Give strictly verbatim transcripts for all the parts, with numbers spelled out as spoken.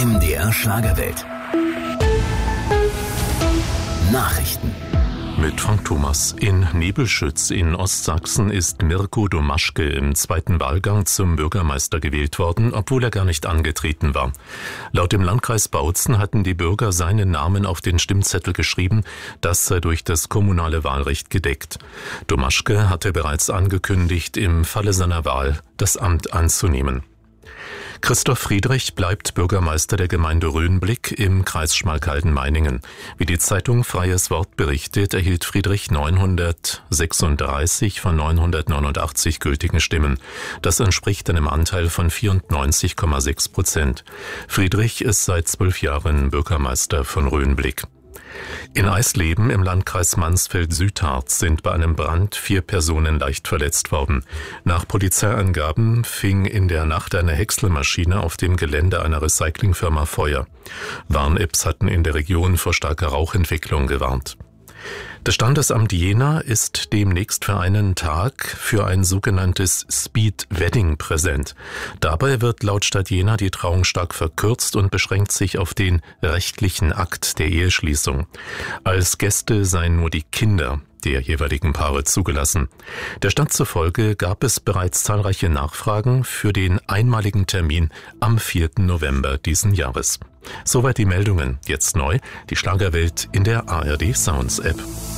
M D R Schlagerwelt. Nachrichten. Mit Frank Thomas. In Nebelschütz in Ostsachsen ist Mirko Domaschke im zweiten Wahlgang zum Bürgermeister gewählt worden, obwohl er gar nicht angetreten war. Laut dem Landkreis Bautzen hatten die Bürger seinen Namen auf den Stimmzettel geschrieben. Das sei durch das kommunale Wahlrecht gedeckt. Domaschke hatte bereits angekündigt, im Falle seiner Wahl das Amt anzunehmen. Christoph Friedrich bleibt Bürgermeister der Gemeinde Röhnblick im Kreis Schmalkalden-Meiningen. Wie die Zeitung Freies Wort berichtet, erhielt Friedrich neunhundertsechsunddreißig von neunhundertneunundachtzig gültigen Stimmen. Das entspricht einem Anteil von vierundneunzig Komma sechs Prozent. Friedrich ist seit zwölf Jahren Bürgermeister von Röhnblick. In Eisleben im Landkreis Mansfeld-Südharz sind bei einem Brand vier Personen leicht verletzt worden. Nach Polizeiangaben fing in der Nacht eine Häckselmaschine auf dem Gelände einer Recyclingfirma Feuer. Warn-Apps hatten in der Region vor starker Rauchentwicklung gewarnt. Das Standesamt Jena ist demnächst für einen Tag für ein sogenanntes Speed Wedding präsent. Dabei wird laut Stadt Jena die Trauung stark verkürzt und beschränkt sich auf den rechtlichen Akt der Eheschließung. Als Gäste seien nur die Kinder der jeweiligen Paare zugelassen. Der Stadt zufolge gab es bereits zahlreiche Nachfragen für den einmaligen Termin am vierten November diesen Jahres. Soweit die Meldungen. Jetzt neu, die Schlagerwelt in der A R D Sounds App.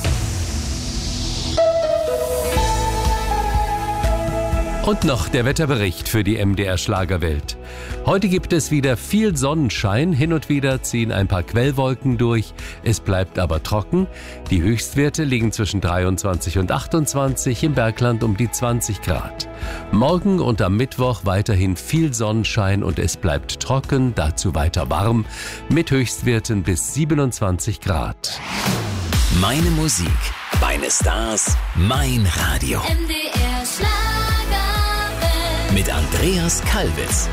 Und noch der Wetterbericht für die M D R Schlagerwelt. Heute gibt es wieder viel Sonnenschein, hin und wieder ziehen ein paar Quellwolken durch, es bleibt aber trocken. Die Höchstwerte liegen zwischen dreiundzwanzig und achtundzwanzig, im Bergland um die zwanzig Grad. Morgen und am Mittwoch weiterhin viel Sonnenschein und es bleibt trocken, dazu weiter warm, mit Höchstwerten bis siebenundzwanzig Grad. Meine Musik, meine Stars, mein Radio. M D R Schlagerwelt. Mit Andreas Kalbitz.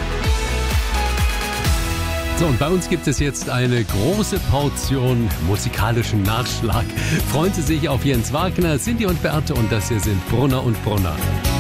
So, und bei uns gibt es jetzt eine große Portion musikalischen Nachschlag. Freuen Sie sich auf Jens Wagner, Cindy und Beate und das hier sind Brunner und Brunner.